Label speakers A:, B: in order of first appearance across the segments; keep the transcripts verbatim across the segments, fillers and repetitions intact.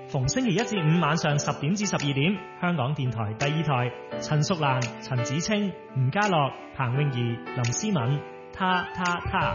A: 逢星期一至五晚上十點至十二點，香港電台第二台，陳淑蘭、陳子清、吳家樂、彭詠儀、林思敏，他他他。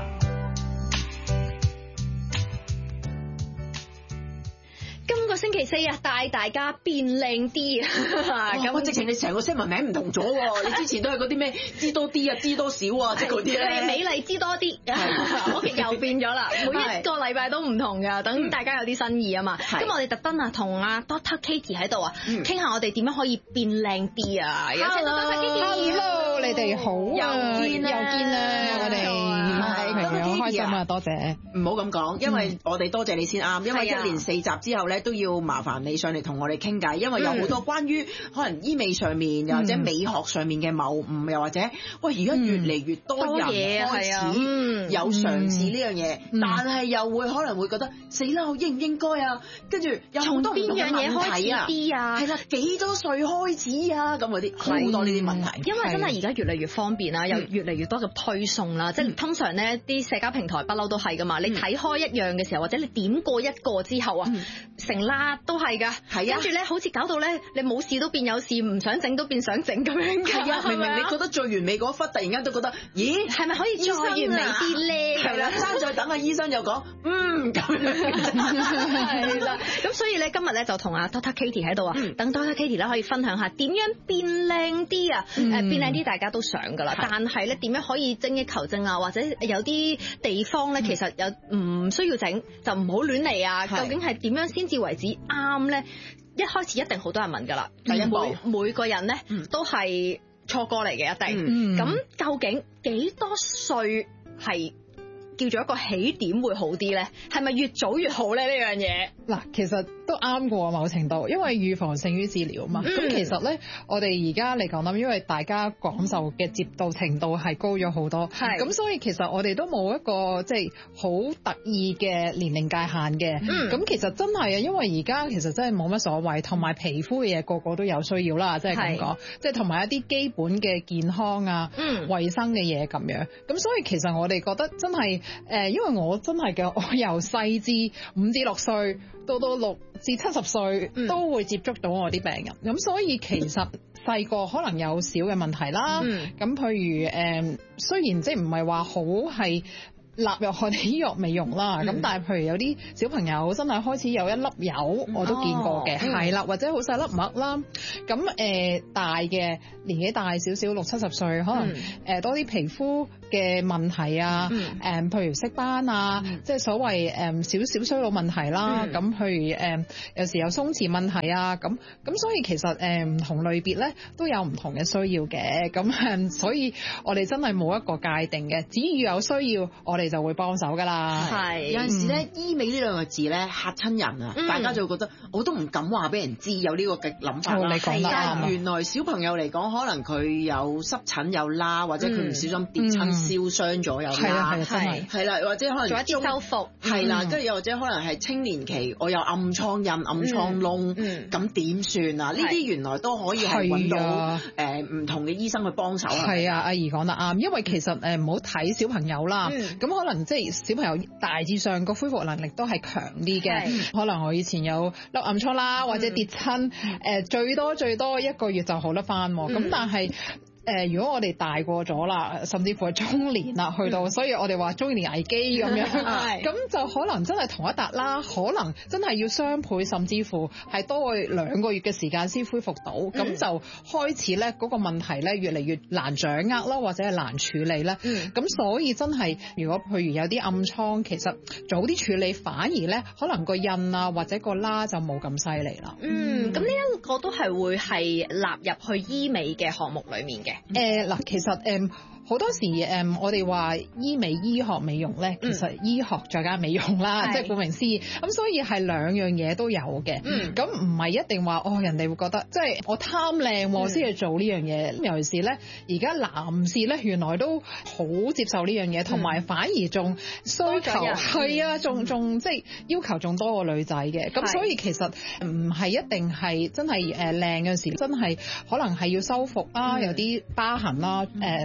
B: 今個星期四日帶大家變靚啲啊！
C: 咁我直情你成個新聞名唔同咗喎，你之前都係嗰啲咩知多啲啊、知多少啊，即係嗰啲咧。
B: 美麗知多啲，我又變咗啦，每一個禮拜都唔同㗎，等大家有啲新意啊嘛。咁我哋特登啊，同阿 Doctor Katie 喺度啊，傾下我哋點樣可以變靚啲啊！有請 Doctor Katie。
D: Hello，你哋好啊，
B: 又見啦，
D: 又見啦，我哋係係開心啊，多謝。
C: 唔好咁講，因為我哋多謝你先啱，因為一連四集之後咧都要麻煩你上嚟同我哋傾偈，因為有好多關於可能醫美上面又或者美學上面嘅謬誤，又或者喂而家越嚟越多人開始有嘗試呢樣嘢，但係又會可能會覺得死啦，我應唔應該啊？跟住有好多唔同嘅問題啊，係啦，幾多歲開始啊？咁嗰啲好多呢啲問題，
B: 因為真係而家越嚟越方便啦，又越嚟越多嘅推送啦，即係通常咧啲社交平台不嬲都係噶嘛，你睇開一樣嘅時候，或者你點過一個之後啊，成啦都係噶，跟住咧好似搞到咧你冇事都變有事，唔想整都變想整咁樣㗎。
C: 係啊，明明你覺得最完美嗰忽，突然間都覺得，咦，
B: 係咪可以再完美啲咧？
C: 係啦，爭再等阿醫生又講，嗯咁樣，
B: 係啦。咁所以咧今日咧就同阿 Doctor Katie 喺度啊，等 Doctor Katie 咧可以分享下點樣變靚啲啊？誒變靚啲大家都想㗎啦，但係咧點樣可以精益求精啊？或者有啲地方咧其實有唔需要整，就唔好亂嚟啊！究竟係點樣先至為止啱咧？一開始一定好多人問㗎啦，第一步每每個人咧、嗯、都係錯過嚟嘅一定。咁、嗯、究竟幾多歲係叫做一個起點會好啲咧？係咪越早越好咧？呢樣嘢
D: 嗱，其實都啱過某程度，因為預防勝於治療嘛。咁、嗯、其實咧，我哋而家嚟講啦，因為大家廣受嘅接受程度係高咗好多，咁所以其實我哋都冇一個即係好特意嘅年齡界限嘅。咁、嗯、其實真係啊，因為而家其實真係冇乜所謂，同埋皮膚嘅嘢個個都有需要啦，即係咁講，即係同埋一啲基本嘅健康啊、嗯、衛生嘅嘢咁樣。咁所以其實我哋覺得真係誒、呃，因為我真係嘅，我由細至五至六歲。到到六至七十歲都會接觸到我啲病人，咁、嗯、所以其實細個可能有少嘅問題啦。咁、嗯、譬如誒、呃，雖然即係唔係話好係納入我哋醫藥美容啦，咁、嗯、但係譬如有啲小朋友真係開始有一粒疣，我都見過嘅，係、哦、啦，或者好細粒癦啦。咁誒、呃、大嘅年紀大少少六七十歲，可能誒、嗯呃、多啲皮膚嘅問題啊，誒、嗯呃、譬如色斑啊，嗯、即係所謂誒少少衰老問題啦。咁、嗯、譬如誒、呃、有時有鬆弛問題啊，咁咁所以其實誒唔、呃、同類別咧都有唔同嘅需要嘅。咁誒、呃、所以我哋真係冇一個界定嘅，只要有需要我哋就會幫手噶啦。
B: 係
C: 有陣時咧，醫美呢兩個字咧嚇親人啊、嗯，大家就會覺得我都唔敢話俾人知有呢個嘅諗法啦。係、哦、啊，原來小朋友嚟講，可能佢有濕疹有啦，或者佢唔小心跌親燒傷咗有啦，係啊係啊，真係係啦，或者可能
B: 做一啲修復
C: 係啦，跟住又或者可能係青年期，我有暗瘡印、暗瘡窿，咁點算啊？呢啲原來都可以係揾到誒唔同嘅醫生去幫手。
D: 係啊，阿姨講得啱，因為其實誒唔好睇小朋友啦，咁、嗯、可能即係小朋友大致上個恢復能力都係強啲嘅，可能我以前有粒暗瘡啦，或者跌親，誒、呃、最多最多一個月就好得翻，咁、嗯、但係。誒、呃，如果我哋大過咗啦，甚至乎係中年啦，去到，嗯、所以我哋話中年危機咁樣，咁就可能真係同一笪啦，可能真係要雙倍，甚至乎係多過兩個月嘅時間先恢復到，咁、嗯、就開始咧嗰、那個問題咧越嚟越難掌握啦，或者係難處理咧。咁、嗯、所以真係，如果譬如有啲暗瘡，其實早啲處理，反而咧可能個印啊或者個疤就冇咁犀利啦。
B: 嗯，咁呢一個都係會係納入去醫美嘅項目裡面嘅。
D: 誒嗱，其實誒好多時誒，我哋話醫美醫學美容咧，其實醫學再加美容啦，即係顧名思義，咁所以係兩樣嘢都有嘅。咁唔係一定話哦，人哋會覺得即係我貪靚先去做呢樣嘢。尤其是咧，而家男士咧原來都好接受呢樣嘢，同埋反而仲需求係啊，仲仲即係要求仲多過女仔嘅。咁所以其實唔係一定係真係誒靚嘅時，真係可能係要修復啦，有啲疤痕啦、誒傷痕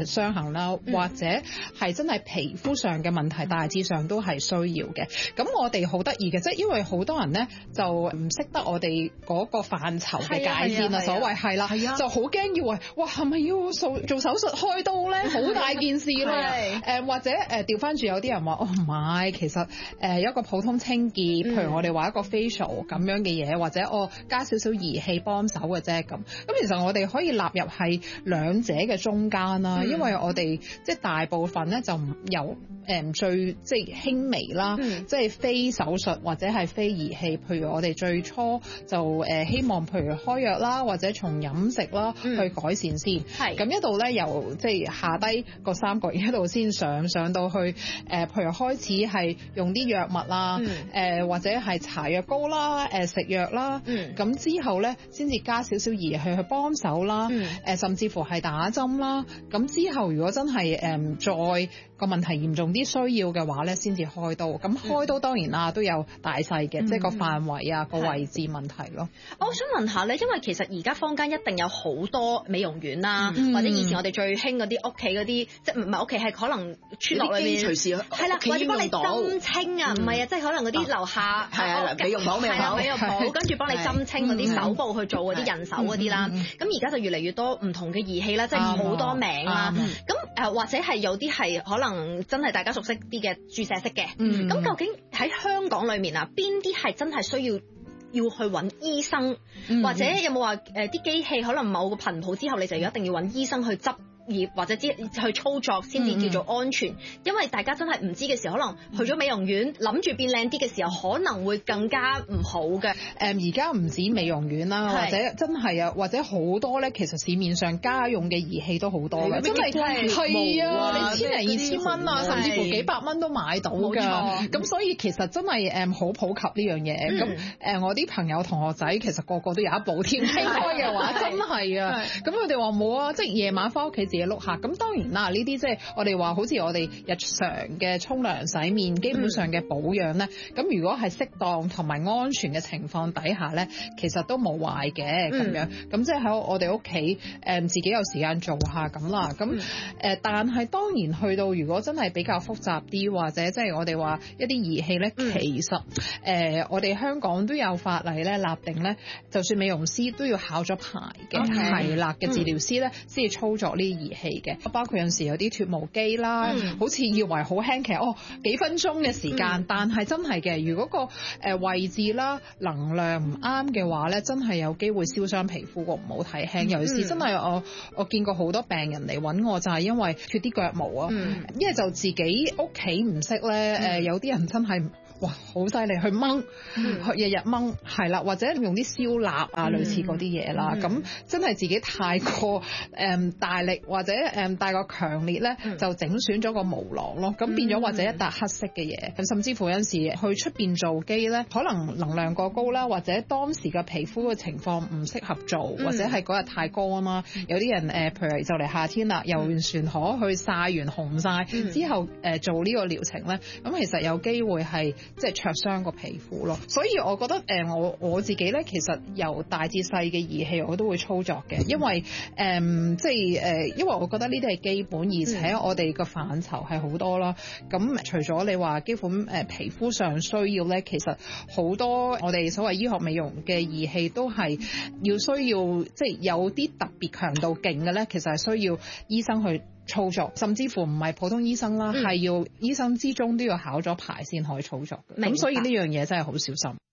D: 症啦，或者係真係皮膚上嘅問題，大致上都係需要嘅。咁我哋好得意嘅，即係因為好多人咧就唔識得我哋嗰個範疇嘅界線啊，所謂係啦，就好驚以為哇係咪要做做手術開刀咧，好大件事咧？誒、呃、或者誒調翻轉有啲人話哦唔係，其實誒、呃、一個普通清潔，譬如我哋話一個 facial 咁樣嘅嘢，或者我、哦、加少少儀器幫手嘅啫咁。咁其實我哋可以納入係兩者嘅中間啦，因為我哋即係大部分咧就唔由誒最即係輕微啦，嗯、即係非手術或者係非儀器。譬如我哋最初就誒希望譬如開藥啦，或者從飲食啦去改善先。係咁、嗯、一度咧由即係下低個三角一度先上上到去誒、呃，譬如開始係用啲藥物啦，誒、嗯呃、或者係搽藥膏啦，誒、呃、食藥啦，咁、嗯、之後咧先至加少少儀器去幫手啦，誒、嗯呃、甚至乎係打針啦。咁之後如果真係誒、呃、再個問題嚴重啲需要嘅話咧，先至開刀。咁開刀當然啦都有大細嘅，嗯、即係個範圍啊、個、嗯、位置問題咯。
B: 我想問下咧，因為其實而家坊間一定有好多美容院啦，嗯、或者以前我哋最興嗰啲屋企嗰啲，即係唔係屋企係可能村落裏邊，隨時係啦，或者幫你針清啊，唔係啊，即係可能嗰啲樓下係啊美容鋪、美容鋪、美容鋪，跟住幫你針清嗰啲手部去做嗰啲人手嗰啲啦。咁而家就越嚟越多唔同嘅儀器啦，即係好多名啦。咁誒或者係有啲係可能真係大家熟悉啲嘅注射式嘅。咁、嗯、究竟喺香港裏面啊，邊啲係真係需要要去揾醫生，嗯、或者有冇話誒啲機器可能某個頻譜之後你就一定要揾醫生去執業或者之去操作先至叫做安全，嗯、因為大家真係唔知嘅時候，可能去咗美容院諗住變靚啲嘅時候，可能會更加唔好嘅。
D: 誒而家唔止美容院啦，或者真係啊，或者好多咧，其實市面上家用嘅儀器都好多嘅，真係係啊，你千零二千蚊啊，甚至乎幾百蚊都買到㗎。咁所以其實真係誒好普及呢樣嘢。咁誒、嗯、我啲朋友同學仔其實個個都有一部添，傾開嘅話真係啊。咁佢哋話冇啊，即係夜晚翻屋企自己碌下。咁當然啦，呢啲即係我哋話好似我哋日常嘅沖涼洗面，基本上嘅保養咧，咁、嗯、如果係適當同埋安全嘅情況底下咧，其實都冇壞嘅咁樣。咁即係喺我哋屋企誒自己有時間做下咁啦。咁誒、嗯，但係當然去到如果真係比較複雜啲，或者即係我哋話一啲儀器咧，嗯、其實誒、呃、我哋香港都有法例咧立定咧，就算美容師都要考咗牌嘅係啦嘅治療師咧，先至操作呢啲儀器嘅。包括有陣時有啲脫毛機啦，嗯、好似以為好輕，其實哦幾分鐘嘅時間，嗯、但係真係嘅，如果個誒位置啦能量唔啱嘅話咧，真係有機會燒傷皮膚個，唔好睇輕。尤其是真係我我見過好多病人嚟揾我，就係因為脫啲腳毛啊，嗯、因為就自己屋企唔識咧，誒、嗯、有啲人真係。哇，好犀利，去掹，日日掹，係啦，或者用啲燒蠟啊，嗯、類似嗰啲嘢啦，咁、嗯、真係自己太過誒、嗯、大力或者誒太過強烈咧，嗯、就整損咗個毛囊咯，咁、嗯、變咗或者一笪黑色嘅嘢，咁甚至乎有陣時去出邊做機咧，可能能量過高啦，或者當時嘅皮膚嘅情況唔適合做，嗯、或者係嗰日太乾啦，嗯、有啲人誒、呃，譬如就嚟夏天啦，遊完船河去曬完紅晒、嗯、之後誒、呃、做呢個療程咧，咁其實有機會係。即係灼傷個皮膚咯，所以我覺得誒、呃、我我自己咧，其實由大至細嘅儀器我都會操作嘅，因為誒、呃、即係誒、呃，因為我覺得呢啲係基本，而且我哋個範疇係好多啦。咁除咗你話基本誒、呃、皮膚上需要咧，其實好多我哋所謂醫學美容嘅儀器都係要需要，即係有啲特別強度勁嘅咧，其實係需要醫生去操作，甚至乎唔係普通醫生啦，係、嗯、要醫生之中都要考咗牌先可以操作嘅。咁所以呢樣嘢真係好小心。